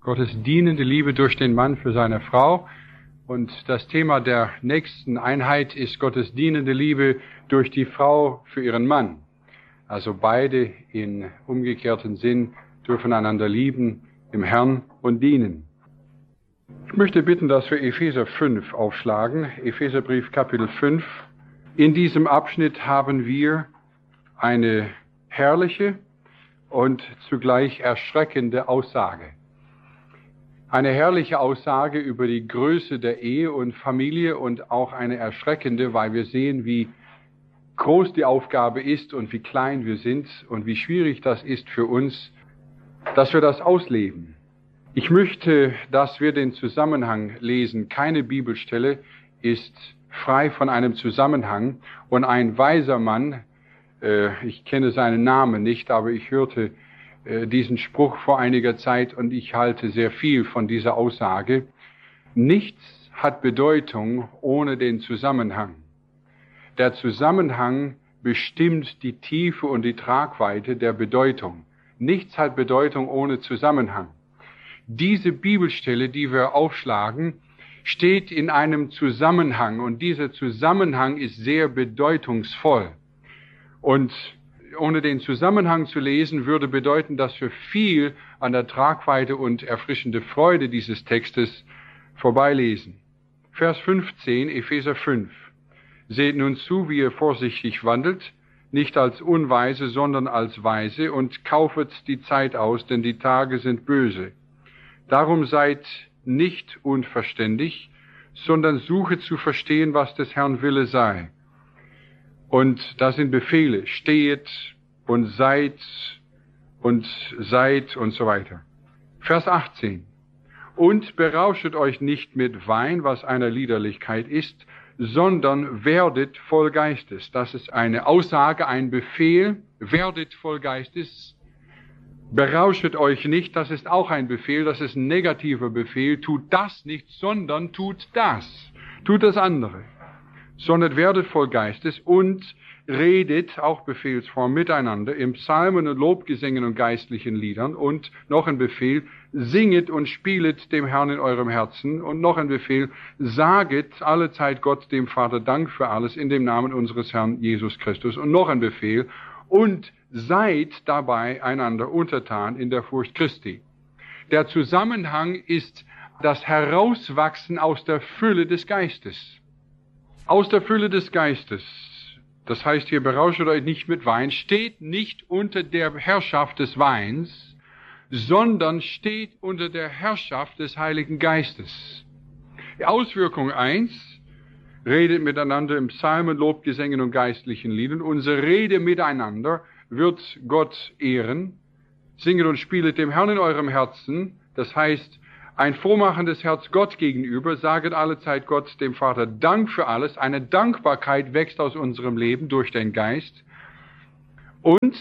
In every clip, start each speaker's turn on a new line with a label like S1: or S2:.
S1: Gottes dienende Liebe durch den Mann für seine Frau. Und das Thema der nächsten Einheit ist Gottes dienende Liebe durch die Frau für ihren Mann. Also beide in umgekehrten Sinn dürfen einander lieben, im Herrn und dienen. Ich möchte bitten, dass wir Epheser 5 aufschlagen, Epheserbrief Kapitel 5. In diesem Abschnitt haben wir eine herrliche und zugleich erschreckende Aussage. Eine herrliche Aussage über die Größe der Ehe und Familie und auch eine erschreckende, weil wir sehen, wie groß die Aufgabe ist und wie klein wir sind und wie schwierig das ist für uns, dass wir das ausleben. Ich möchte, dass wir den Zusammenhang lesen. Keine Bibelstelle ist frei von einem Zusammenhang. Und ein weiser Mann, ich kenne seinen Namen nicht, aber ich hörte diesen Spruch vor einiger Zeit und ich halte sehr viel von dieser Aussage. Nichts hat Bedeutung ohne den Zusammenhang. Der Zusammenhang bestimmt die Tiefe und die Tragweite der Bedeutung. Nichts hat Bedeutung ohne Zusammenhang. Diese Bibelstelle, die wir aufschlagen, steht in einem Zusammenhang und dieser Zusammenhang ist sehr bedeutungsvoll. Und ohne den Zusammenhang zu lesen, würde bedeuten, dass wir viel an der Tragweite und erfrischende Freude dieses Textes vorbeilesen. Vers 15, Epheser 5. Seht nun zu, wie ihr vorsichtig wandelt, nicht als Unweise, sondern als Weise, und kaufet die Zeit aus, denn die Tage sind böse. Darum seid nicht unverständig, sondern suchet zu verstehen, was des Herrn Wille sei. Und das sind Befehle, stehet und seid und so weiter. Vers 18. Und berauschet euch nicht mit Wein, was einer Liederlichkeit ist, sondern werdet voll Geistes. Das ist eine Aussage, ein Befehl, werdet voll Geistes. Berauschet euch nicht, das ist auch ein Befehl, das ist ein negativer Befehl. Tut das nicht, sondern tut das. Tut das andere. Sondern werdet voll Geistes und redet, auch Befehlsform, miteinander im Psalmen und Lobgesängen und geistlichen Liedern. Und noch ein Befehl, singet und spielet dem Herrn in eurem Herzen. Und noch ein Befehl, saget allezeit Gott dem Vater Dank für alles in dem Namen unseres Herrn Jesus Christus. Und noch ein Befehl, und seid dabei einander untertan in der Furcht Christi. Der Zusammenhang ist das Herauswachsen aus der Fülle des Geistes. Aus der Fülle des Geistes. Das heißt hier, berauscht euch nicht mit Wein, steht nicht unter der Herrschaft des Weins, sondern steht unter der Herrschaft des Heiligen Geistes. Die Auswirkung 1, redet miteinander im Psalmen, Lobgesängen und geistlichen Liedern. Unsere Rede miteinander wird Gott ehren. Singet und spielet dem Herrn in eurem Herzen. Das heißt, ein frohmachendes Herz Gott gegenüber, saget allezeit Gott, dem Vater, Dank für alles. Eine Dankbarkeit wächst aus unserem Leben durch den Geist. Und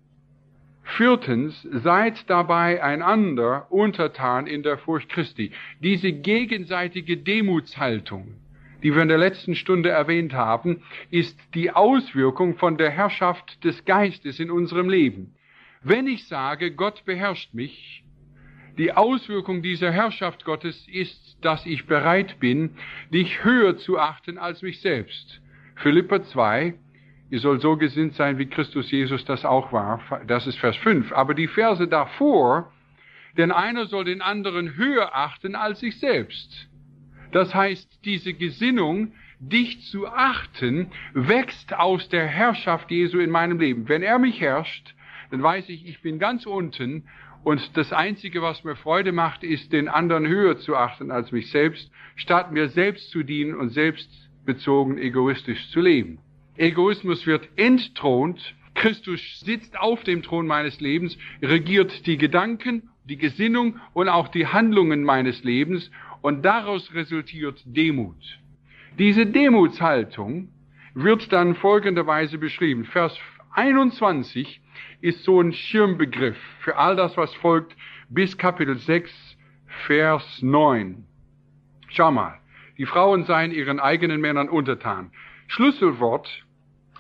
S1: viertens, seid dabei einander untertan in der Furcht Christi. Diese gegenseitige Demutshaltung, die wir in der letzten Stunde erwähnt haben, ist die Auswirkung von der Herrschaft des Geistes in unserem Leben. Wenn ich sage, Gott beherrscht mich, die Auswirkung dieser Herrschaft Gottes ist, dass ich bereit bin, dich höher zu achten als mich selbst. Philipper 2, ihr sollt so gesinnt sein, wie Christus Jesus das auch war. Das ist Vers 5. Aber die Verse davor, denn einer soll den anderen höher achten als sich selbst. Das heißt, diese Gesinnung, dich zu achten, wächst aus der Herrschaft Jesu in meinem Leben. Wenn er mich herrscht, dann weiß ich, ich bin ganz unten und das Einzige, was mir Freude macht, ist, den anderen höher zu achten als mich selbst, statt mir selbst zu dienen und selbstbezogen egoistisch zu leben. Egoismus wird entthront. Christus sitzt auf dem Thron meines Lebens, regiert die Gedanken, die Gesinnung und auch die Handlungen meines Lebens und daraus resultiert Demut. Diese Demutshaltung wird dann folgenderweise beschrieben. Vers 21 ist so ein Schirmbegriff für all das, was folgt, bis Kapitel 6, Vers 9. Schau mal, die Frauen seien ihren eigenen Männern untertan. Schlüsselwort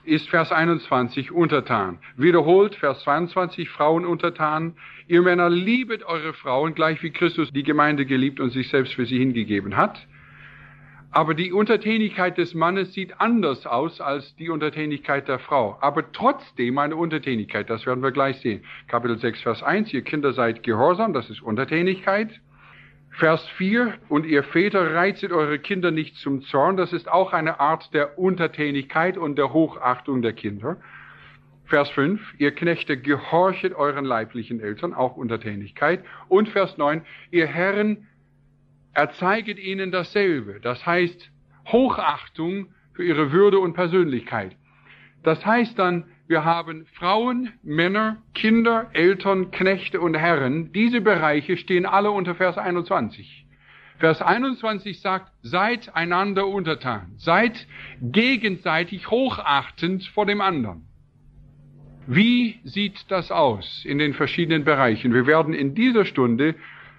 S1: ist Vers 21 untertan. Wiederholt Vers 22, Frauen untertan. Ihr Männer, liebet eure Frauen, gleich wie Christus die Gemeinde geliebt und sich selbst für sie hingegeben hat. Aber die Untertänigkeit des Mannes sieht anders aus als die Untertänigkeit der Frau. Aber trotzdem eine Untertänigkeit, das werden wir gleich sehen. Kapitel 6, Vers 1, ihr Kinder seid gehorsam, das ist Untertänigkeit. Vers 4, und ihr Väter reizet eure Kinder nicht zum Zorn, das ist auch eine Art der Untertänigkeit und der Hochachtung der Kinder. Vers 5, ihr Knechte gehorchet euren leiblichen Eltern, auch Untertänigkeit. Und Vers 9, ihr Herren erzeiget ihnen dasselbe, das heißt Hochachtung für ihre Würde und Persönlichkeit. Das heißt dann, wir haben Frauen, Männer, Kinder, Eltern, Knechte und Herren. Diese Bereiche stehen alle unter Vers 21. Vers 21 sagt, seid einander untertan, seid gegenseitig hochachtend vor dem anderen. Wie sieht das aus in den verschiedenen Bereichen? Wir werden in dieser Stunde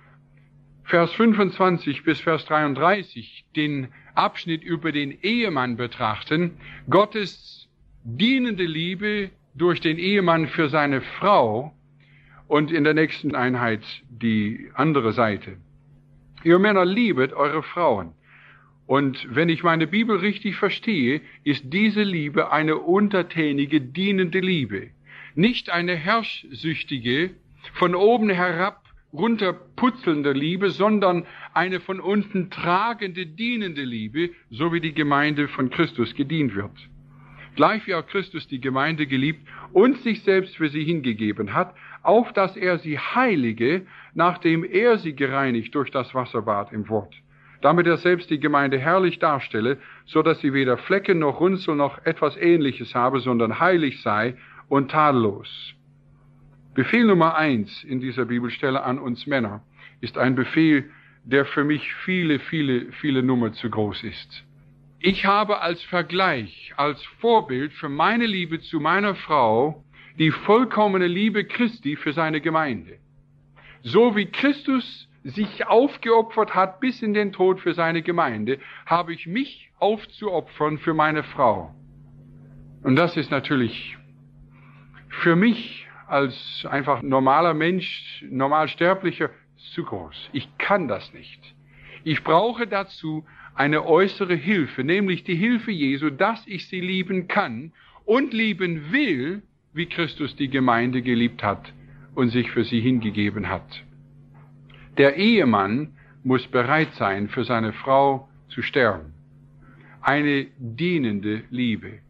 S1: Vers 25 bis Vers 33 den Abschnitt über den Ehemann betrachten, Gottes dienende Liebe durch den Ehemann für seine Frau und in der nächsten Einheit die andere Seite. Ihr Männer, liebet eure Frauen. Und wenn ich meine Bibel richtig verstehe, ist diese Liebe eine untertänige, dienende Liebe. Nicht eine herrschsüchtige, von oben herab runterputzelnde Liebe, sondern eine von unten tragende, dienende Liebe, so wie die Gemeinde von Christus gedient wird. Gleich wie auch Christus die Gemeinde geliebt und sich selbst für sie hingegeben hat, auf dass er sie heilige, nachdem er sie gereinigt durch das Wasserbad im Wort, damit er selbst die Gemeinde herrlich darstelle, so dass sie weder Flecken noch Runzel noch etwas Ähnliches habe, sondern heilig sei und tadellos. Befehl Nummer 1 in dieser Bibelstelle an uns Männer ist ein Befehl, der für mich viele Nummer zu groß ist. Ich habe als Vergleich, als Vorbild für meine Liebe zu meiner Frau die vollkommene Liebe Christi für seine Gemeinde. So wie Christus sich aufgeopfert hat bis in den Tod für seine Gemeinde, habe ich mich aufzuopfern für meine Frau. Und das ist natürlich für mich als einfach normaler Mensch, Normalsterblicher, zu groß. Ich kann das nicht. Ich brauche dazu eine äußere Hilfe, nämlich die Hilfe Jesu, dass ich sie lieben kann und lieben will, wie Christus die Gemeinde geliebt hat und sich für sie hingegeben hat. Der Ehemann muss bereit sein, für seine Frau zu sterben. Eine dienende Liebe.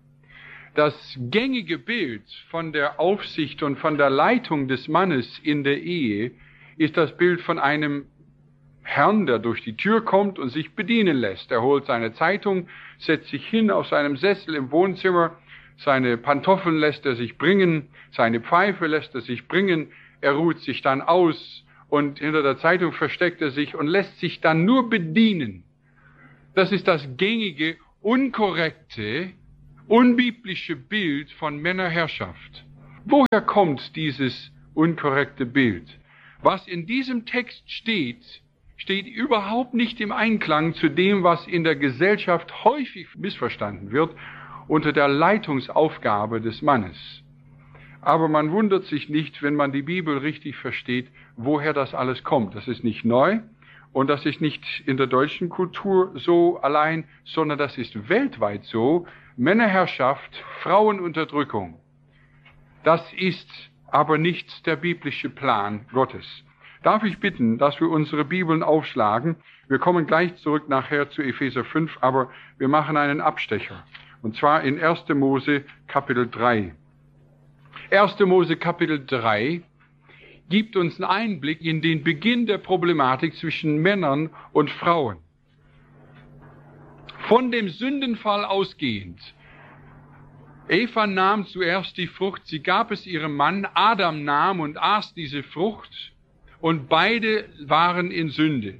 S1: Das gängige Bild von der Aufsicht und von der Leitung des Mannes in der Ehe ist das Bild von einem Herrn, der durch die Tür kommt und sich bedienen lässt. Er holt seine Zeitung, setzt sich hin auf seinem Sessel im Wohnzimmer, seine Pantoffeln lässt er sich bringen, seine Pfeife lässt er sich bringen, er ruht sich dann aus und hinter der Zeitung versteckt er sich und lässt sich dann nur bedienen. Das ist das gängige, unkorrekte, unbiblische Bild von Männerherrschaft. Woher kommt dieses unkorrekte Bild? Was in diesem Text steht, steht überhaupt nicht im Einklang zu dem, was in der Gesellschaft häufig missverstanden wird unter der Leitungsaufgabe des Mannes. Aber man wundert sich nicht, wenn man die Bibel richtig versteht, woher das alles kommt. Das ist nicht neu und das ist nicht in der deutschen Kultur so allein, sondern das ist weltweit so. Männerherrschaft, Frauenunterdrückung. Das ist aber nicht der biblische Plan Gottes. Darf ich bitten, dass wir unsere Bibeln aufschlagen? Wir kommen gleich zurück nachher zu Epheser 5, aber wir machen einen Abstecher. Und zwar in 1. Mose Kapitel 3. 1. Mose Kapitel 3 gibt uns einen Einblick in den Beginn der Problematik zwischen Männern und Frauen. Von dem Sündenfall ausgehend. Eva nahm zuerst die Frucht, sie gab es ihrem Mann, Adam nahm und aß diese Frucht und beide waren in Sünde.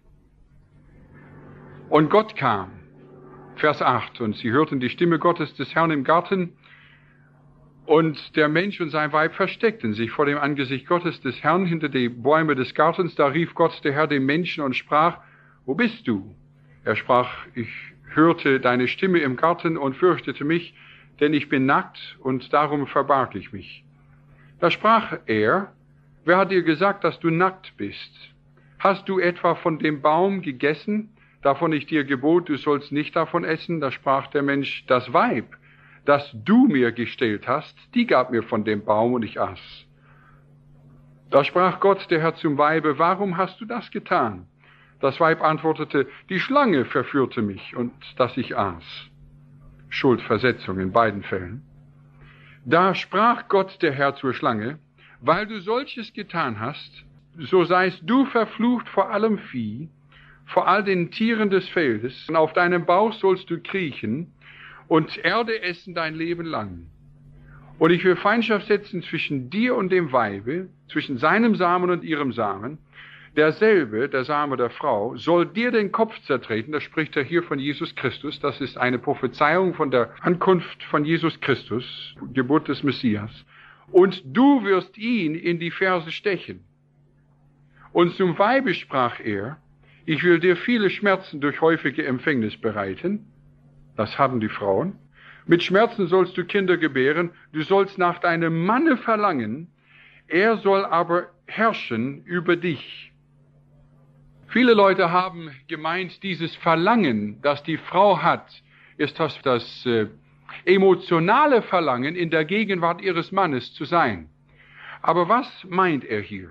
S1: Und Gott kam, Vers 8, und sie hörten die Stimme Gottes des Herrn im Garten und der Mensch und sein Weib versteckten sich vor dem Angesicht Gottes des Herrn hinter die Bäume des Gartens. Da rief Gott, der Herr, dem Menschen und sprach, wo bist du? Er sprach, ich hörte deine Stimme im Garten und fürchtete mich, denn ich bin nackt und darum verbarg ich mich. Da sprach er, wer hat dir gesagt, dass du nackt bist? Hast du etwa von dem Baum gegessen, davon ich dir gebot, du sollst nicht davon essen? Da sprach der Mensch, das Weib, das du mir gestellt hast, die gab mir von dem Baum und ich aß. Da sprach Gott, der Herr, zum Weibe, warum hast du das getan? Das Weib antwortete, die Schlange verführte mich und dass ich aß. Schuldversetzung in beiden Fällen. Da sprach Gott, der Herr, zur Schlange, weil du solches getan hast, so seist du verflucht vor allem Vieh, vor all den Tieren des Feldes, und auf deinem Bauch sollst du kriechen und Erde essen dein Leben lang. Und ich will Feindschaft setzen zwischen dir und dem Weibe, zwischen seinem Samen und ihrem Samen. Derselbe, der Same der Frau, soll dir den Kopf zertreten. Das spricht er hier von Jesus Christus. Das ist eine Prophezeiung von der Ankunft von Jesus Christus, Geburt des Messias. Und du wirst ihn in die Ferse stechen. Und zum Weibe sprach er, ich will dir viele Schmerzen durch häufige Empfängnis bereiten. Das haben die Frauen. Mit Schmerzen sollst du Kinder gebären, du sollst nach deinem Manne verlangen, er soll aber herrschen über dich. Viele Leute haben gemeint, dieses Verlangen, das die Frau hat, ist das emotionale Verlangen, in der Gegenwart ihres Mannes zu sein. Aber was meint er hier?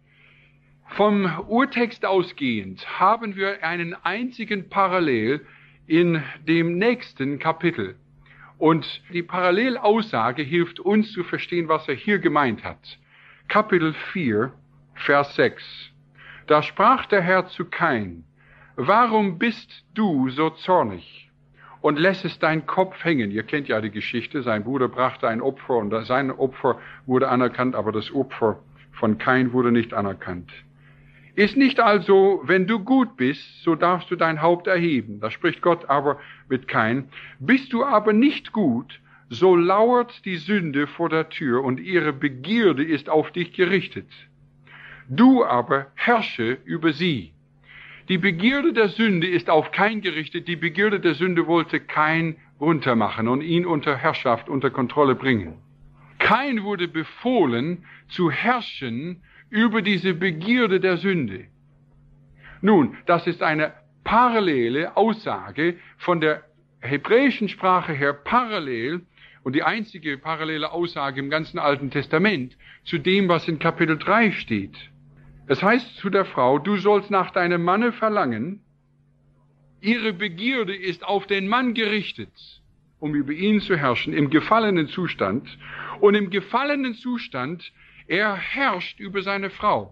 S1: Vom Urtext ausgehend haben wir einen einzigen Parallel in dem nächsten Kapitel. Und die Parallelaussage hilft uns zu verstehen, was er hier gemeint hat. Kapitel 4, Vers 6. Da sprach der Herr zu Kain, warum bist du so zornig und lässest deinen Kopf hängen? Ihr kennt ja die Geschichte, sein Bruder brachte ein Opfer und sein Opfer wurde anerkannt, aber das Opfer von Kain wurde nicht anerkannt. Ist nicht also, wenn du gut bist, so darfst du dein Haupt erheben. Da spricht Gott aber mit Kain. Bist du aber nicht gut, so lauert die Sünde vor der Tür und ihre Begierde ist auf dich gerichtet. Du aber herrsche über sie. Die Begierde der Sünde ist auf Kain gerichtet. Die Begierde der Sünde wollte Kain runtermachen und ihn unter Herrschaft, unter Kontrolle bringen. Kain wurde befohlen, zu herrschen über diese Begierde der Sünde. Nun, das ist eine parallele Aussage von der hebräischen Sprache her parallel und die einzige parallele Aussage im ganzen Alten Testament zu dem, was in Kapitel 3 steht. Es heißt zu der Frau, du sollst nach deinem Manne verlangen, ihre Begierde ist auf den Mann gerichtet, um über ihn zu herrschen, im gefallenen Zustand. Und im gefallenen Zustand, er herrscht über seine Frau.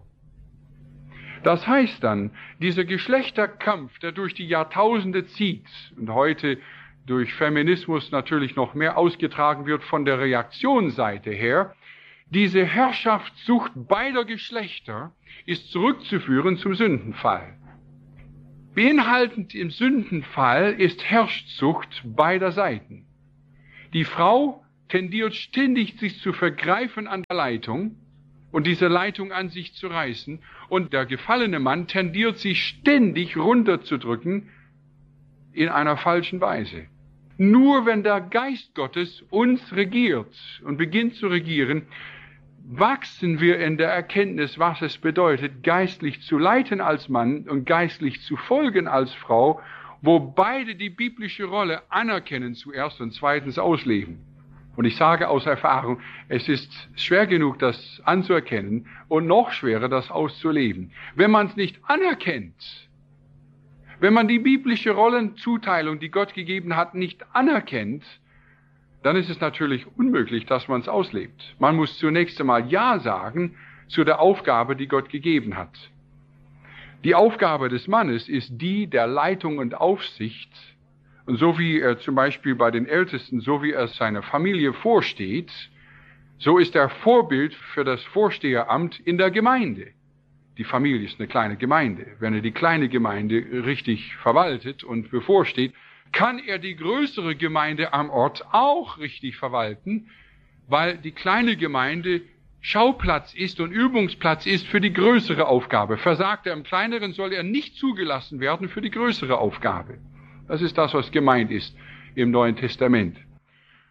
S1: Das heißt dann, dieser Geschlechterkampf, der durch die Jahrtausende zieht und heute durch Feminismus natürlich noch mehr ausgetragen wird von der Reaktionsseite her, diese Herrschaftssucht beider Geschlechter ist zurückzuführen zum Sündenfall. Beinhaltend im Sündenfall ist Herrschsucht beider Seiten. Die Frau tendiert ständig, sich zu vergreifen an der Leitung und diese Leitung an sich zu reißen. Und der gefallene Mann tendiert, sich ständig runterzudrücken in einer falschen Weise. Nur wenn der Geist Gottes uns regiert und beginnt zu regieren, wachsen wir in der Erkenntnis, was es bedeutet, geistlich zu leiten als Mann und geistlich zu folgen als Frau, wo beide die biblische Rolle anerkennen zuerst und zweitens ausleben. Und ich sage aus Erfahrung, es ist schwer genug, das anzuerkennen und noch schwerer, das auszuleben. Wenn man es nicht anerkennt, wenn man die biblische Rollenzuteilung, die Gott gegeben hat, nicht anerkennt, dann ist es natürlich unmöglich, dass man es auslebt. Man muss zunächst einmal Ja sagen zu der Aufgabe, die Gott gegeben hat. Die Aufgabe des Mannes ist die der Leitung und Aufsicht. Und so wie er zum Beispiel bei den Ältesten, so wie er seiner Familie vorsteht, so ist er Vorbild für das Vorsteheramt in der Gemeinde. Die Familie ist eine kleine Gemeinde. Wenn er die kleine Gemeinde richtig verwaltet und bevorsteht, kann er die größere Gemeinde am Ort auch richtig verwalten, weil die kleine Gemeinde Schauplatz ist und Übungsplatz ist für die größere Aufgabe. Versagt er im Kleineren, soll er nicht zugelassen werden für die größere Aufgabe. Das ist das, was gemeint ist im Neuen Testament.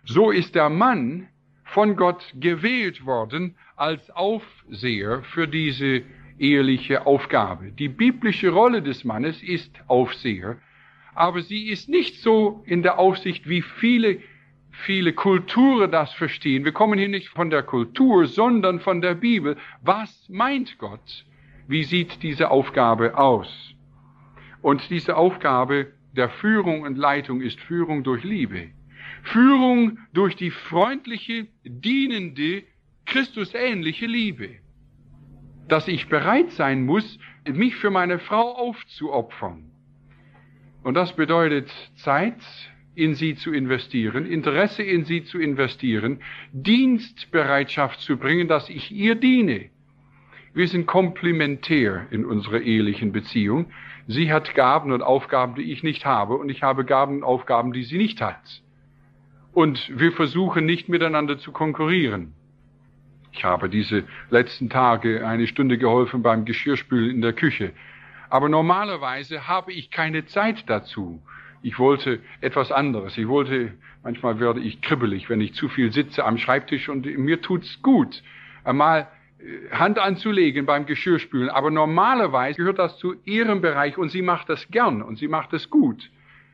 S1: So ist der Mann von Gott gewählt worden als Aufseher für diese eheliche Aufgabe. Die biblische Rolle des Mannes ist Aufseher, aber sie ist nicht so in der Aufsicht, wie viele Kulturen das verstehen. Wir kommen hier nicht von der Kultur, sondern von der Bibel. Was meint Gott? Wie sieht diese Aufgabe aus? Und diese Aufgabe der Führung und Leitung ist Führung durch Liebe. Führung durch die freundliche, dienende, Christusähnliche Liebe. Dass ich bereit sein muss, mich für meine Frau aufzuopfern. Und das bedeutet Zeit in sie zu investieren, Interesse in sie zu investieren, Dienstbereitschaft zu bringen, dass ich ihr diene. Wir sind komplementär in unserer ehelichen Beziehung. Sie hat Gaben und Aufgaben, die ich nicht habe, und ich habe Gaben und Aufgaben, die sie nicht hat. Und wir versuchen nicht miteinander zu konkurrieren. Ich habe diese letzten Tage eine Stunde geholfen beim Geschirrspülen in der Küche. Aber normalerweise habe ich keine Zeit dazu. Ich wollte etwas anderes. Manchmal werde ich kribbelig, wenn ich zu viel sitze am Schreibtisch, und mir tut's gut, einmal Hand anzulegen beim Geschirrspülen. Aber normalerweise gehört das zu ihrem Bereich, und sie macht das gern und sie macht es gut.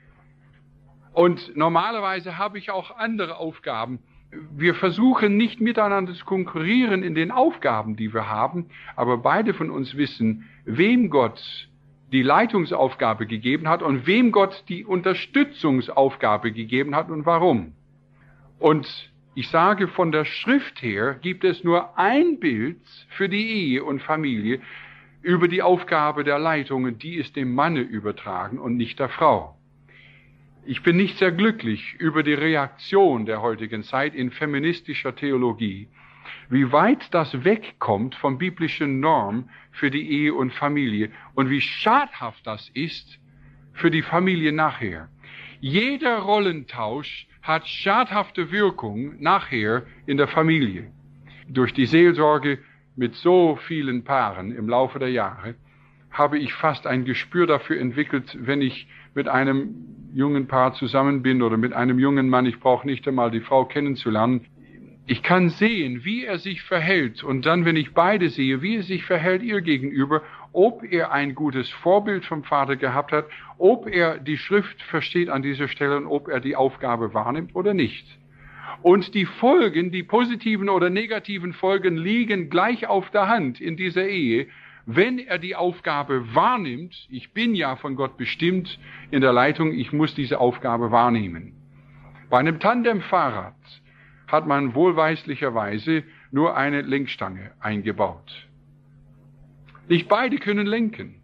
S1: Und normalerweise habe ich auch andere Aufgaben. Wir versuchen nicht miteinander zu konkurrieren in den Aufgaben, die wir haben, aber beide von uns wissen, wem Gott die Leitungsaufgabe gegeben hat und wem Gott die Unterstützungsaufgabe gegeben hat und warum. Und ich sage, von der Schrift her gibt es nur ein Bild für die Ehe und Familie über die Aufgabe der Leitung, und die ist dem Manne übertragen und nicht der Frau. Ich bin nicht sehr glücklich über die Reaktion der heutigen Zeit in feministischer Theologie, wie weit das wegkommt vom biblischen Norm für die Ehe und Familie und wie schadhaft das ist für die Familie nachher. Jeder Rollentausch hat schadhafte Wirkung nachher in der Familie. Durch die Seelsorge mit so vielen Paaren im Laufe der Jahre habe ich fast ein Gespür dafür entwickelt, wenn ich mit einem jungen Paar zusammen bin oder mit einem jungen Mann, ich brauche nicht einmal die Frau kennenzulernen. Ich kann sehen, wie er sich verhält, und dann, wenn ich beide sehe, wie er sich verhält ihr gegenüber, ob er ein gutes Vorbild vom Vater gehabt hat, ob er die Schrift versteht an dieser Stelle und ob er die Aufgabe wahrnimmt oder nicht. Und die Folgen, die positiven oder negativen Folgen liegen gleich auf der Hand in dieser Ehe, wenn er die Aufgabe wahrnimmt. Ich bin ja von Gott bestimmt in der Leitung, ich muss diese Aufgabe wahrnehmen. Bei einem Tandemfahrrad hat man wohlweislicherweise nur eine Lenkstange eingebaut. Nicht beide können lenken.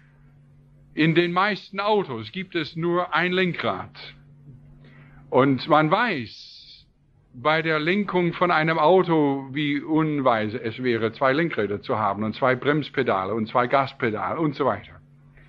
S1: In den meisten Autos gibt es nur ein Lenkrad. Und man weiß bei der Lenkung von einem Auto, wie unweise es wäre, 2 Lenkräder zu haben und 2 Bremspedale und 2 Gaspedale und so weiter.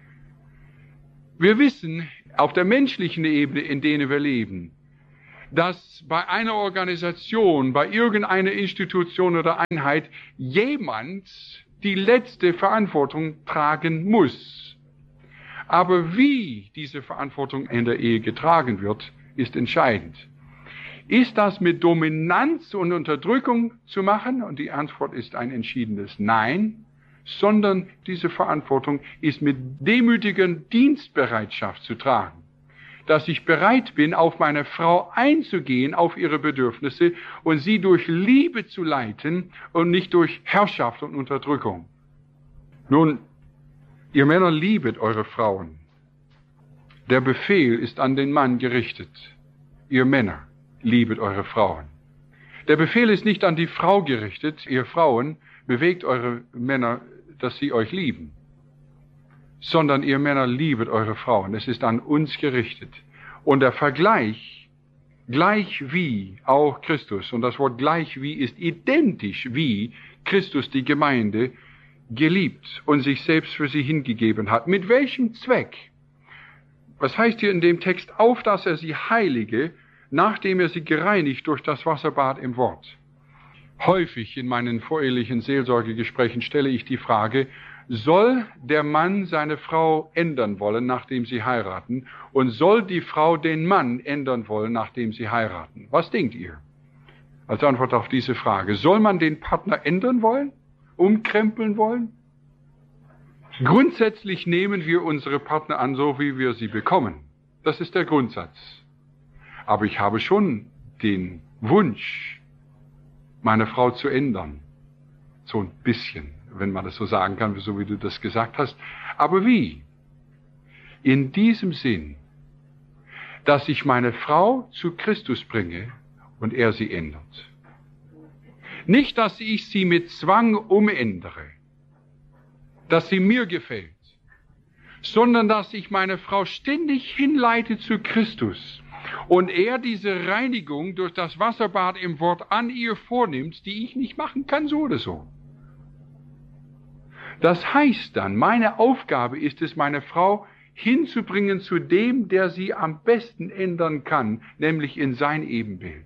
S1: Wir wissen auf der menschlichen Ebene, in der wir leben, dass bei einer Organisation, bei irgendeiner Institution oder Einheit jemand die letzte Verantwortung tragen muss. Aber wie diese Verantwortung in der Ehe getragen wird, ist entscheidend. Ist das mit Dominanz und Unterdrückung zu machen? Und die Antwort ist ein entschiedenes Nein, sondern diese Verantwortung ist mit demütiger Dienstbereitschaft zu tragen. Dass ich bereit bin, auf meine Frau einzugehen, auf ihre Bedürfnisse und sie durch Liebe zu leiten und nicht durch Herrschaft und Unterdrückung. Nun, ihr Männer, liebet eure Frauen. Der Befehl ist an den Mann gerichtet. Ihr Männer, liebet eure Frauen. Der Befehl ist nicht an die Frau gerichtet. Ihr Frauen, bewegt eure Männer, dass sie euch lieben. Sondern ihr Männer, liebet eure Frauen. Es ist an uns gerichtet. Und der Vergleich, gleich wie auch Christus, und das Wort gleich wie ist identisch wie Christus die Gemeinde geliebt und sich selbst für sie hingegeben hat. Mit welchem Zweck? Was heißt hier in dem Text? Auf, dass er sie heilige, nachdem er sie gereinigt durch das Wasserbad im Wort. Häufig in meinen vorehelichen Seelsorgegesprächen stelle ich die Frage, soll der Mann seine Frau ändern wollen, nachdem sie heiraten? Und soll die Frau den Mann ändern wollen, nachdem sie heiraten? Was denkt ihr? Als Antwort auf diese Frage. Soll man den Partner ändern wollen? Umkrempeln wollen? Grundsätzlich nehmen wir unsere Partner an, so wie wir sie bekommen. Das ist der Grundsatz. Aber ich habe schon den Wunsch, meine Frau zu ändern. So ein bisschen, wenn man das so sagen kann, so wie du das gesagt hast. Aber wie? In diesem Sinn, dass ich meine Frau zu Christus bringe und er sie ändert. Nicht, dass ich sie mit Zwang umändere, dass sie mir gefällt, sondern dass ich meine Frau ständig hinleite zu Christus und er diese Reinigung durch das Wasserbad im Wort an ihr vornimmt, die ich nicht machen kann, so oder so. Das heißt dann, meine Aufgabe ist es, meine Frau hinzubringen zu dem, der sie am besten ändern kann, nämlich in sein Ebenbild.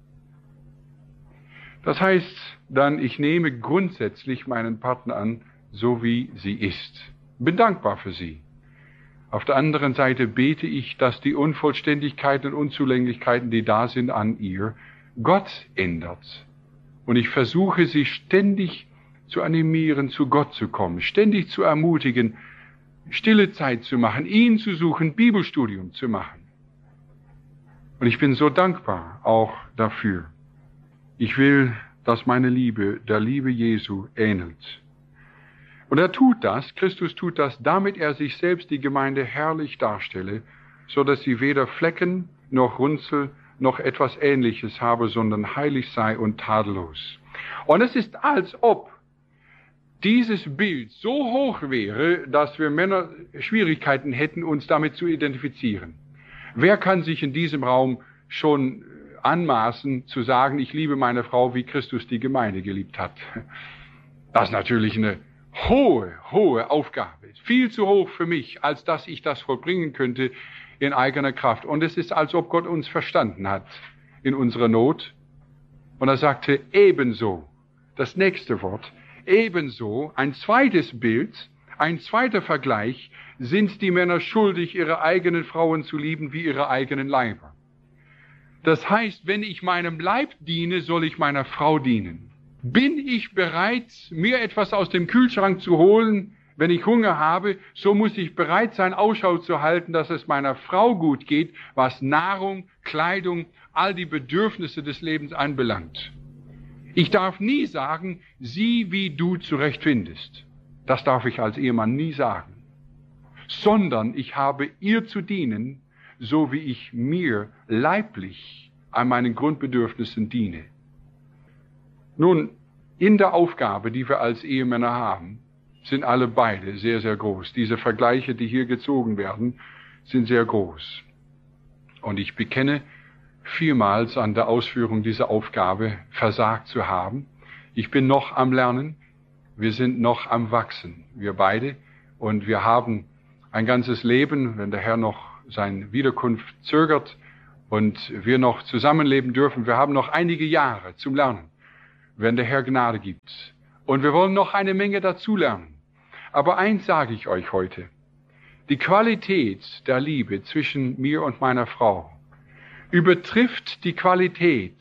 S1: Das heißt dann, ich nehme grundsätzlich meinen Partner an, so wie sie ist. Bin dankbar für sie. Auf der anderen Seite bete ich, dass die Unvollständigkeiten und Unzulänglichkeiten, die da sind an ihr, Gott ändert. Und ich versuche sie ständig zu animieren, zu Gott zu kommen, ständig zu ermutigen, stille Zeit zu machen, ihn zu suchen, Bibelstudium zu machen. Und ich bin so dankbar auch dafür. Ich will, dass meine Liebe der Liebe Jesu ähnelt. Und er tut das, Christus tut das, damit er sich selbst die Gemeinde herrlich darstelle, so dass sie weder Flecken noch Runzel noch etwas Ähnliches habe, sondern heilig sei und tadellos. Und es ist, als ob dieses Bild so hoch wäre, dass wir Männer Schwierigkeiten hätten, uns damit zu identifizieren. Wer kann sich in diesem Raum schon anmaßen, zu sagen, ich liebe meine Frau, wie Christus die Gemeinde geliebt hat? Das ist natürlich eine hohe Aufgabe. Viel zu hoch für mich, als dass ich das vollbringen könnte in eigener Kraft. Und es ist, als ob Gott uns verstanden hat in unserer Not. Und er sagte, ebenso, das nächste Wort, ebenso, ein zweites Bild, ein zweiter Vergleich, sind die Männer schuldig, ihre eigenen Frauen zu lieben wie ihre eigenen Leiber. Das heißt, wenn ich meinem Leib diene, soll ich meiner Frau dienen. Bin ich bereit, mir etwas aus dem Kühlschrank zu holen, wenn ich Hunger habe, so muss ich bereit sein, Ausschau zu halten, dass es meiner Frau gut geht, was Nahrung, Kleidung, all die Bedürfnisse des Lebens anbelangt. Ich darf nie sagen, sieh, wie du zurechtfindest. Das darf ich als Ehemann nie sagen. Sondern ich habe ihr zu dienen, so wie ich mir leiblich an meinen Grundbedürfnissen diene. Nun, in der Aufgabe, die wir als Ehemänner haben, sind alle beide sehr, sehr groß. Diese Vergleiche, die hier gezogen werden, sind sehr groß. Und ich bekenne, vielmals an der Ausführung dieser Aufgabe versagt zu haben. Ich bin noch am Lernen, wir sind noch am Wachsen, wir beide. Und wir haben ein ganzes Leben, wenn der Herr noch seine Wiederkunft zögert und wir noch zusammenleben dürfen. Wir haben noch einige Jahre zum Lernen, wenn der Herr Gnade gibt. Und wir wollen noch eine Menge dazulernen. Aber eins sage ich euch heute. Die Qualität der Liebe zwischen mir und meiner Frau übertrifft die Qualität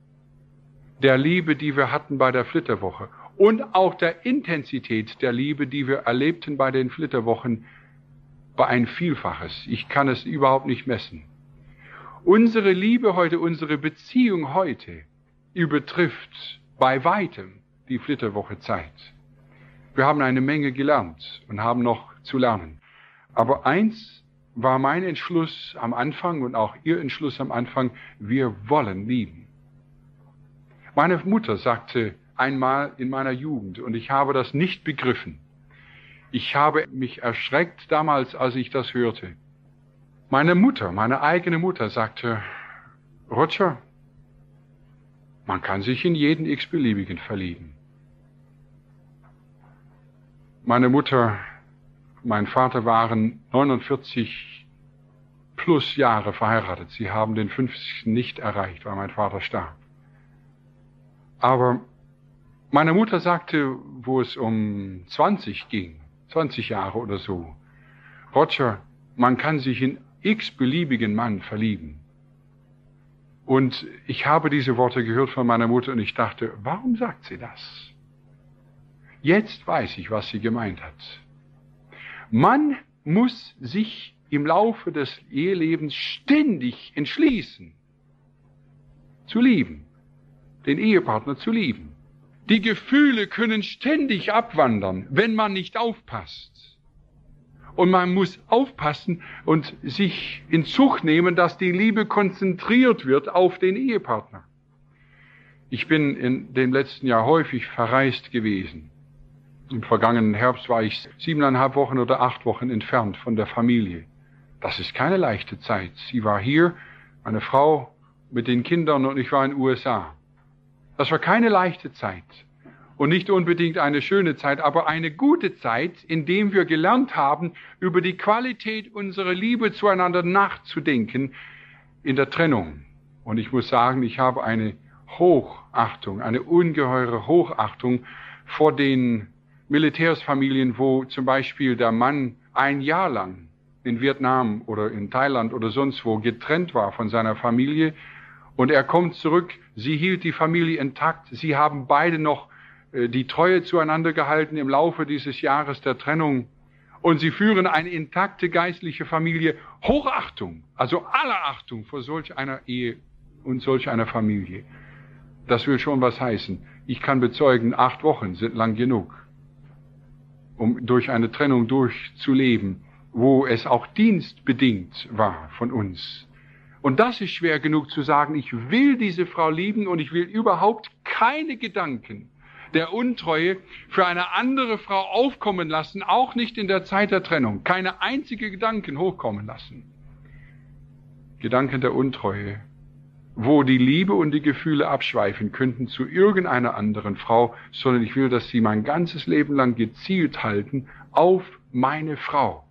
S1: der Liebe, die wir hatten bei der Flitterwoche und auch der Intensität der Liebe, die wir erlebten bei den Flitterwochen, bei ein Vielfaches. Ich kann es überhaupt nicht messen. Unsere Liebe heute, unsere Beziehung heute übertrifft bei weitem die Flitterwoche-Zeit. Wir haben eine Menge gelernt und haben noch zu lernen. Aber eins war mein Entschluss am Anfang und auch Ihr Entschluss am Anfang, wir wollen lieben. Meine Mutter sagte einmal in meiner Jugend, und ich habe das nicht begriffen, ich habe mich erschreckt damals, als ich das hörte. Meine Mutter, meine eigene Mutter sagte, Roger, man kann sich in jeden x-beliebigen verlieben. Meine Mutter, mein Vater waren 49 plus Jahre verheiratet. Sie haben den 50. nicht erreicht, weil mein Vater starb. Aber meine Mutter sagte, wo es um 20 ging, 20 Jahre oder so. Roger, man kann sich in x-beliebigen Mann verlieben. Und ich habe diese Worte gehört von meiner Mutter und ich dachte, warum sagt sie das? Jetzt weiß ich, was sie gemeint hat. Man muss sich im Laufe des Ehelebens ständig entschließen, zu lieben, den Ehepartner zu lieben. Die Gefühle können ständig abwandern, wenn man nicht aufpasst. Und man muss aufpassen und sich in Zucht nehmen, dass die Liebe konzentriert wird auf den Ehepartner. Ich bin in dem letzten Jahr häufig verreist gewesen. Im vergangenen Herbst war ich 7,5 Wochen oder 8 Wochen entfernt von der Familie. Das ist keine leichte Zeit. Sie war hier, meine Frau mit den Kindern und ich war in den USA. Das war keine leichte Zeit. Und nicht unbedingt eine schöne Zeit, aber eine gute Zeit, in der wir gelernt haben, über die Qualität unserer Liebe zueinander nachzudenken in der Trennung. Und ich muss sagen, ich habe eine Hochachtung, eine ungeheure Hochachtung vor den Militärsfamilien, wo zum Beispiel der Mann 1 Jahr lang in Vietnam oder in Thailand oder sonst wo getrennt war von seiner Familie und er kommt zurück, sie hielt die Familie intakt, sie haben beide noch die Treue zueinander gehalten im Laufe dieses Jahres der Trennung und sie führen eine intakte geistliche Familie. Hochachtung, also aller Achtung vor solch einer Ehe und solch einer Familie. Das will schon was heißen. Ich kann bezeugen, 8 Wochen sind lang genug, um durch eine Trennung durchzuleben, wo es auch dienstbedingt war von uns. Und das ist schwer genug zu sagen, ich will diese Frau lieben und ich will überhaupt keine Gedanken der Untreue für eine andere Frau aufkommen lassen, auch nicht in der Zeit der Trennung. Keine einzige Gedanken hochkommen lassen. Gedanken der Untreue, wo die Liebe und die Gefühle abschweifen könnten zu irgendeiner anderen Frau, sondern ich will, dass sie mein ganzes Leben lang gezielt halten auf meine Frau.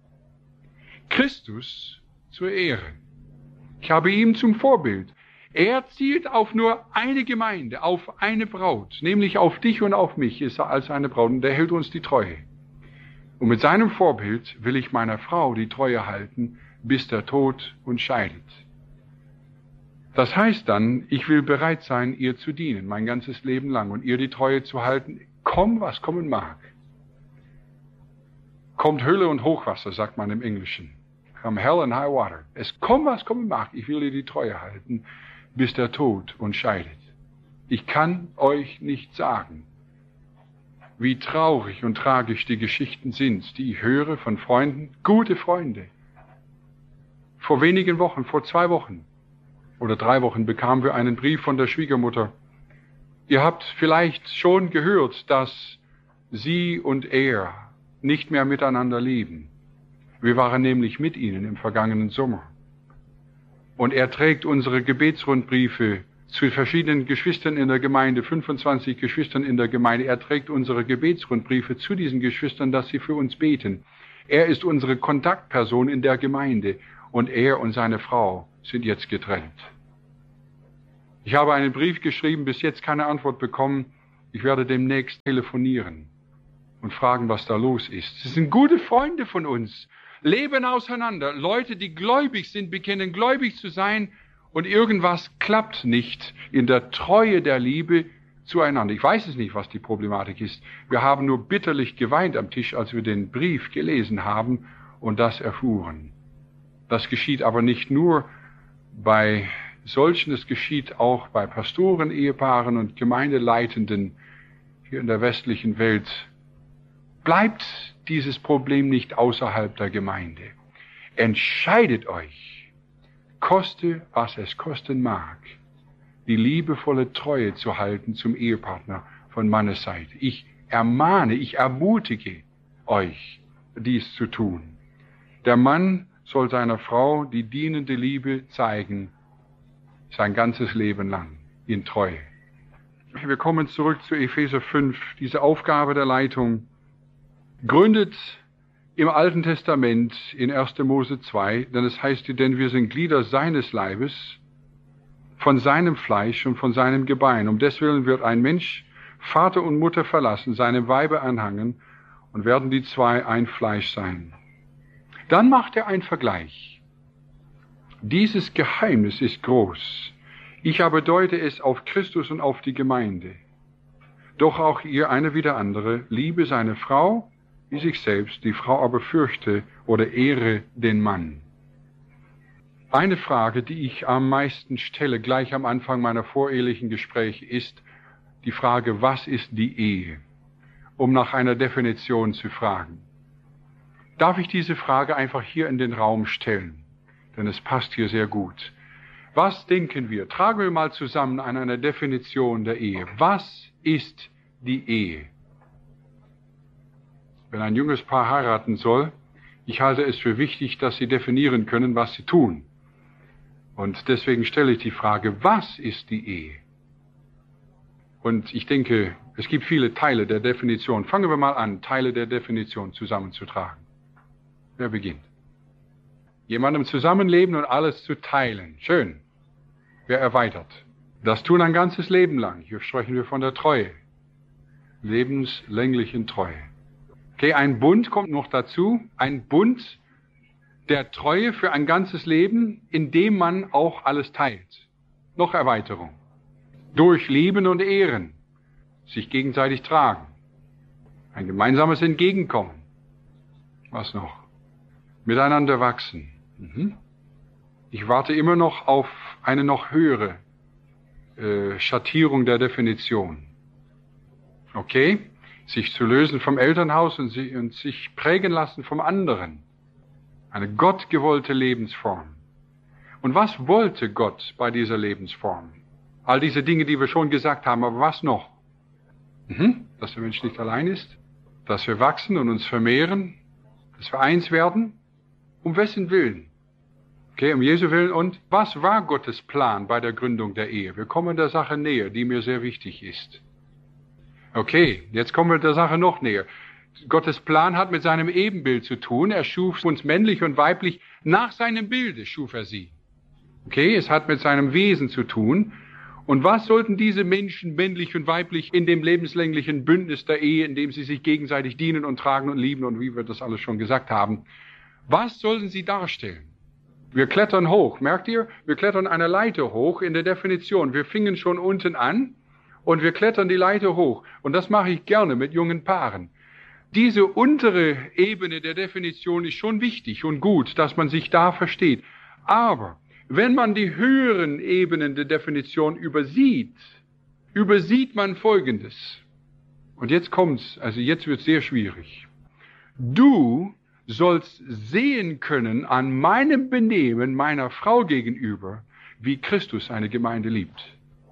S1: Christus zur Ehre. Ich habe ihn zum Vorbild. Er zielt auf nur eine Gemeinde, auf eine Braut, nämlich auf dich und auf mich ist er als eine Braut und er hält uns die Treue. Und mit seinem Vorbild will ich meiner Frau die Treue halten, bis der Tod uns scheidet. Das heißt dann, ich will bereit sein, ihr zu dienen, mein ganzes Leben lang und ihr die Treue zu halten, komm, was kommen mag. Kommt Hölle und Hochwasser, sagt man im Englischen. Come hell and high water. Es kommt, was kommen mag, ich will ihr die Treue halten, bis der Tod uns scheidet. Ich kann euch nicht sagen, wie traurig und tragisch die Geschichten sind, die ich höre von Freunden, gute Freunde. Vor wenigen Wochen, vor 2 Wochen oder 3 Wochen bekamen wir einen Brief von der Schwiegermutter. Ihr habt vielleicht schon gehört, dass sie und er nicht mehr miteinander leben. Wir waren nämlich mit ihnen im vergangenen Sommer. Und er trägt unsere Gebetsrundbriefe zu verschiedenen Geschwistern in der Gemeinde, 25 Geschwistern in der Gemeinde. Er trägt unsere Gebetsrundbriefe zu diesen Geschwistern, dass sie für uns beten. Er ist unsere Kontaktperson in der Gemeinde und er und seine Frau sind jetzt getrennt. Ich habe einen Brief geschrieben, bis jetzt keine Antwort bekommen. Ich werde demnächst telefonieren und fragen, was da los ist. Sie sind gute Freunde von uns. Leben auseinander. Leute, die gläubig sind, bekennen gläubig zu sein und irgendwas klappt nicht in der Treue der Liebe zueinander. Ich weiß es nicht, was die Problematik ist. Wir haben nur bitterlich geweint am Tisch, als wir den Brief gelesen haben und das erfuhren. Das geschieht aber nicht nur bei solchen, es geschieht auch bei Pastoren, Ehepaaren und Gemeindeleitenden hier in der westlichen Welt. Bleibt dieses Problem nicht außerhalb der Gemeinde. Entscheidet euch, koste, was es kosten mag, die liebevolle Treue zu halten zum Ehepartner von Mannes Seite. Ich ermahne, ich ermutige euch, dies zu tun. Der Mann soll seiner Frau die dienende Liebe zeigen, sein ganzes Leben lang, in Treue. Wir kommen zurück zu Epheser 5, diese Aufgabe der Leitung, gründet im Alten Testament in 1. Mose 2, denn es heißt hier, denn wir sind Glieder seines Leibes, von seinem Fleisch und von seinem Gebein. Um deswillen wird ein Mensch Vater und Mutter verlassen, seinem Weibe anhangen, und werden die zwei ein Fleisch sein. Dann macht er einen Vergleich. Dieses Geheimnis ist groß. Ich aber deute es auf Christus und auf die Gemeinde. Doch auch ihr, einer wie der andere, liebe seine Frau wie sich selbst, die Frau aber fürchte oder ehre den Mann. Eine Frage, die ich am meisten stelle, gleich am Anfang meiner vorehelichen Gespräche, ist die Frage, was ist die Ehe? Um nach einer Definition zu fragen. Darf ich diese Frage einfach hier in den Raum stellen? Denn es passt hier sehr gut. Was denken wir? Tragen wir mal zusammen an einer Definition der Ehe. Was ist die Ehe? Wenn ein junges Paar heiraten soll, ich halte es für wichtig, dass sie definieren können, was sie tun. Und deswegen stelle ich die Frage, was ist die Ehe? Und ich denke, es gibt viele Teile der Definition. Fangen wir mal an, Teile der Definition zusammenzutragen. Wer beginnt? Jemandem zusammenleben und alles zu teilen. Schön. Wer erweitert? Das tun ein ganzes Leben lang. Hier sprechen wir von der Treue. Lebenslänglichen Treue. Okay, ein Bund kommt noch dazu. Ein Bund der Treue für ein ganzes Leben, in dem man auch alles teilt. Noch Erweiterung. Durch Lieben und Ehren. Sich gegenseitig tragen. Ein gemeinsames Entgegenkommen. Was noch? Miteinander wachsen. Ich warte immer noch auf eine noch höhere Schattierung der Definition. Okay? Sich zu lösen vom Elternhaus und sich prägen lassen vom anderen. Eine gottgewollte Lebensform. Und was wollte Gott bei dieser Lebensform? All diese Dinge, die wir schon gesagt haben, aber was noch? Dass der Mensch nicht allein ist, dass wir wachsen und uns vermehren, dass wir eins werden. Um wessen Willen? Okay, um Jesu Willen. Und was war Gottes Plan bei der Gründung der Ehe? Wir kommen der Sache näher, die mir sehr wichtig ist. Okay, jetzt kommen wir der Sache noch näher. Gottes Plan hat mit seinem Ebenbild zu tun. Er schuf uns männlich und weiblich, nach seinem Bilde schuf er sie. Okay, es hat mit seinem Wesen zu tun. Und was sollten diese Menschen, männlich und weiblich, in dem lebenslänglichen Bündnis der Ehe, in dem sie sich gegenseitig dienen und tragen und lieben und wie wir das alles schon gesagt haben, was sollten sie darstellen? Wir klettern hoch, merkt ihr? Wir klettern eine Leiter hoch in der Definition. Wir fingen schon unten an und wir klettern die Leiter hoch. Und das mache ich gerne mit jungen Paaren. Diese untere Ebene der Definition ist schon wichtig und gut, dass man sich da versteht. Aber wenn man die höheren Ebenen der Definition übersieht man Folgendes. Und jetzt kommt's, also jetzt wird's sehr schwierig. Du sollst sehen können an meinem Benehmen meiner Frau gegenüber, wie Christus eine Gemeinde liebt.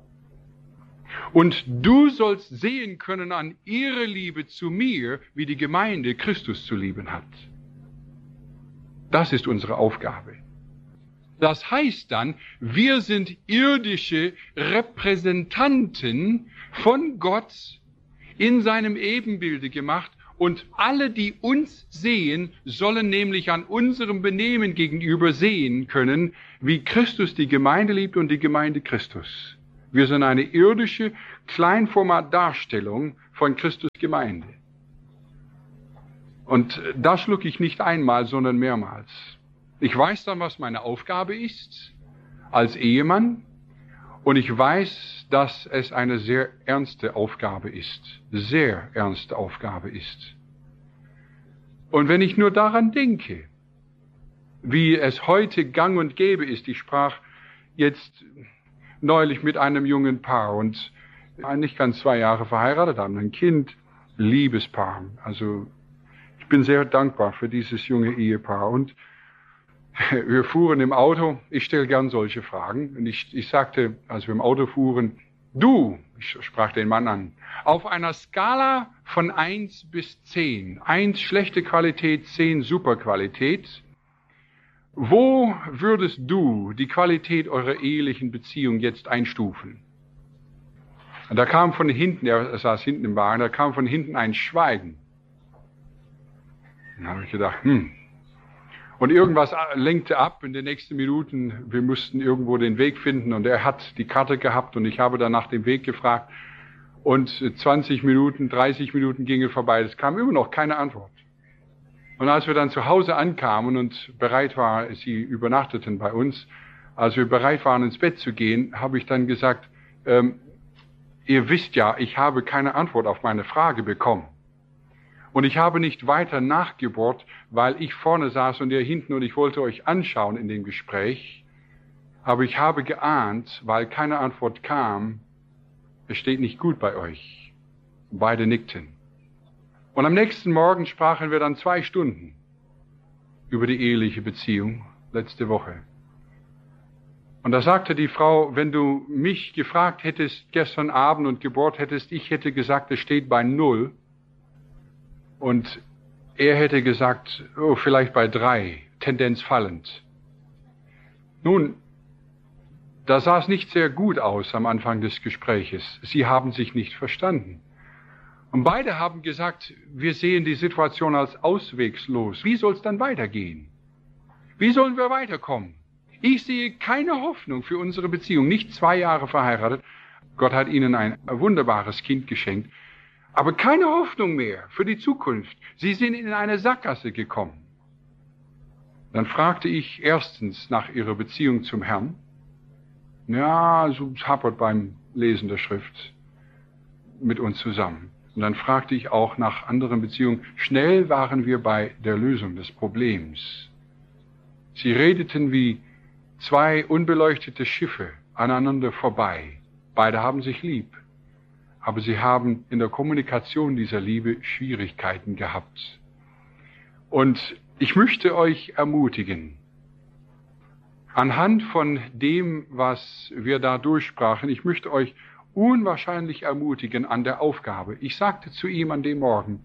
S1: Und du sollst sehen können an ihrer Liebe zu mir, wie die Gemeinde Christus zu lieben hat. Das ist unsere Aufgabe. Das heißt dann, wir sind irdische Repräsentanten von Gott in seinem Ebenbilde gemacht. Und alle, die uns sehen, sollen nämlich an unserem Benehmen gegenüber sehen können, wie Christus die Gemeinde liebt und die Gemeinde Christus. Wir sind eine irdische Kleinformatdarstellung von Christus Gemeinde. Und das schlucke ich nicht einmal, sondern mehrmals. Ich weiß dann, was meine Aufgabe ist als Ehemann. Und ich weiß, dass es eine sehr ernste Aufgabe ist. Sehr ernste Aufgabe ist. Und wenn ich nur daran denke, wie es heute gang und gäbe ist, ich sprach jetzt neulich mit einem jungen Paar und nicht ganz 2 Jahre verheiratet, haben ein Kind, Liebespaar. Also ich bin sehr dankbar für dieses junge Ehepaar. Und wir fuhren im Auto, ich stelle gern solche Fragen, und ich sagte, als wir im Auto fuhren, ich sprach den Mann an, auf einer Skala von 1 bis 10, 1 schlechte Qualität, 10 super Qualität, wo würdest du die Qualität eurer ehelichen Beziehung jetzt einstufen? Und da kam von hinten, er saß hinten im Wagen, da kam von hinten ein Schweigen. Dann habe ich gedacht, Und irgendwas lenkte ab in den nächsten Minuten. Wir mussten irgendwo den Weg finden und er hat die Karte gehabt und ich habe dann nach dem Weg gefragt. Und 20 Minuten, 30 Minuten gingen vorbei, es kam immer noch keine Antwort. Und als wir dann zu Hause ankamen und bereit waren, sie übernachteten bei uns, als wir bereit waren, ins Bett zu gehen, habe ich dann gesagt, ihr wisst ja, ich habe keine Antwort auf meine Frage bekommen. Und ich habe nicht weiter nachgebohrt, weil ich vorne saß und ihr hinten und ich wollte euch anschauen in dem Gespräch. Aber ich habe geahnt, weil keine Antwort kam, es steht nicht gut bei euch. Beide nickten. Und am nächsten Morgen sprachen wir dann 2 Stunden über die eheliche Beziehung, letzte Woche. Und da sagte die Frau, wenn du mich gefragt hättest gestern Abend und gebohrt hättest, ich hätte gesagt, es steht bei 0. Und er hätte gesagt, oh, vielleicht bei 3, Tendenz fallend. Nun, da sah es nicht sehr gut aus am Anfang des Gespräches. Sie haben sich nicht verstanden. Und beide haben gesagt, wir sehen die Situation als auswegslos. Wie soll es dann weitergehen? Wie sollen wir weiterkommen? Ich sehe keine Hoffnung für unsere Beziehung. Nicht 2 Jahre verheiratet. Gott hat ihnen ein wunderbares Kind geschenkt. Aber keine Hoffnung mehr für die Zukunft. Sie sind in eine Sackgasse gekommen. Dann fragte ich erstens nach ihrer Beziehung zum Herrn. Ja, so hapert beim Lesen der Schrift mit uns zusammen. Und dann fragte ich auch nach anderen Beziehungen. Schnell waren wir bei der Lösung des Problems. Sie redeten wie 2 unbeleuchtete Schiffe aneinander vorbei. Beide haben sich lieb. Aber sie haben in der Kommunikation dieser Liebe Schwierigkeiten gehabt. Und ich möchte euch ermutigen, anhand von dem, was wir da durchsprachen, ich möchte euch unwahrscheinlich ermutigen an der Aufgabe. Ich sagte zu ihm an dem Morgen,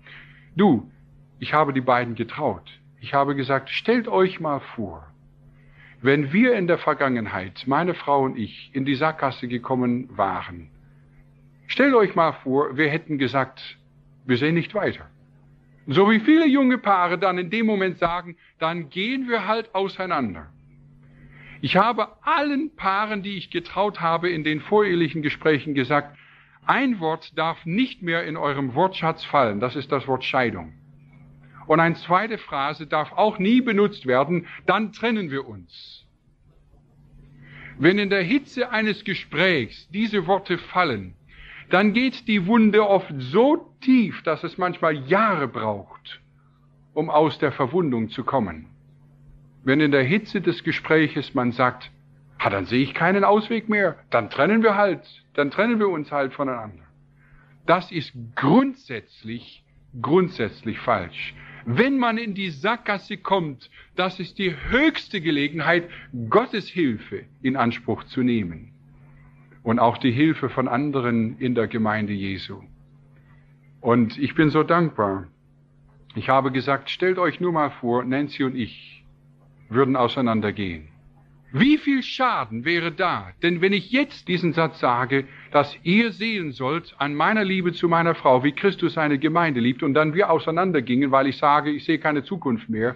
S1: ich habe die beiden getraut. Ich habe gesagt, stellt euch mal vor, wenn wir in der Vergangenheit, meine Frau und ich, in die Sackgasse gekommen waren, stellt euch mal vor, wir hätten gesagt, wir sehen nicht weiter. So wie viele junge Paare dann in dem Moment sagen, dann gehen wir halt auseinander. Ich habe allen Paaren, die ich getraut habe, in den vorehelichen Gesprächen gesagt, ein Wort darf nicht mehr in eurem Wortschatz fallen, das ist das Wort Scheidung. Und eine zweite Phrase darf auch nie benutzt werden, dann trennen wir uns. Wenn in der Hitze eines Gesprächs diese Worte fallen, dann geht die Wunde oft so tief, dass es manchmal Jahre braucht, um aus der Verwundung zu kommen. Wenn in der Hitze des Gespräches man sagt, dann sehe ich keinen Ausweg mehr, dann trennen wir uns halt voneinander. Das ist grundsätzlich falsch. Wenn man in die Sackgasse kommt, das ist die höchste Gelegenheit, Gottes Hilfe in Anspruch zu nehmen. Und auch die Hilfe von anderen in der Gemeinde Jesu. Und ich bin so dankbar. Ich habe gesagt, stellt euch nur mal vor, Nancy und ich würden auseinandergehen. Wie viel Schaden wäre da? Denn wenn ich jetzt diesen Satz sage, dass ihr sehen sollt an meiner Liebe zu meiner Frau, wie Christus seine Gemeinde liebt, und dann wir auseinandergingen, weil ich sage, ich sehe keine Zukunft mehr,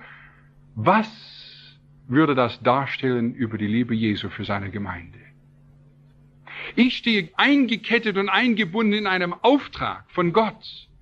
S1: was würde das darstellen über die Liebe Jesu für seine Gemeinde? Ich stehe eingekettet und eingebunden in einem Auftrag von Gott.